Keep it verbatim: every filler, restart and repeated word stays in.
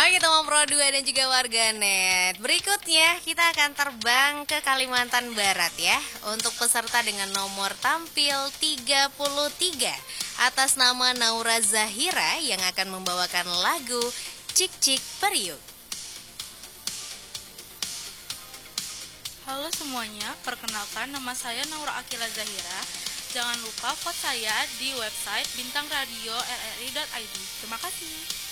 Oke teman Pro dua dan juga warganet, berikutnya kita akan terbang ke Kalimantan Barat ya. Untuk peserta dengan nomor tampil tiga puluh tiga atas nama Naura Zahira yang akan membawakan lagu Cik Cik Periuk. Halo semuanya, perkenalkan nama saya Naura Akila Zahira. Jangan lupa vote saya di website bintang radio r r i dot i d. Terima kasih.